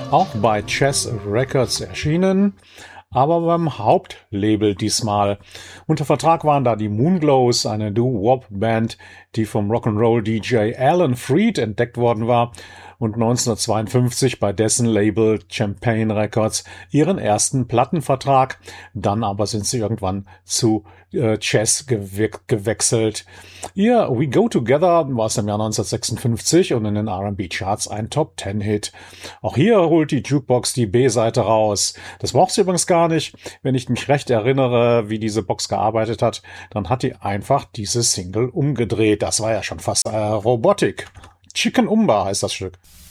Auch bei Chess Records erschienen, aber beim Hauptlabel diesmal. Unter Vertrag waren da die Moonglows, eine Doo-Wop-Band, die vom Rock'n'Roll-DJ Alan Freed entdeckt worden war und 1952 bei dessen Label Champagne Records ihren ersten Plattenvertrag. Dann aber sind sie irgendwann zu Chess gewechselt. Ihr We Go Together war es im Jahr 1956 und in den R&B-Charts ein Top-10-Hit. Auch hier holt die Jukebox die B-Seite raus. Das braucht sie übrigens gar nicht. Wenn ich mich recht erinnere, wie diese Box gearbeitet hat, dann hat die einfach diese Single umgedreht. Das war ja schon fast Robotik. Chicken Umba heißt das Stück.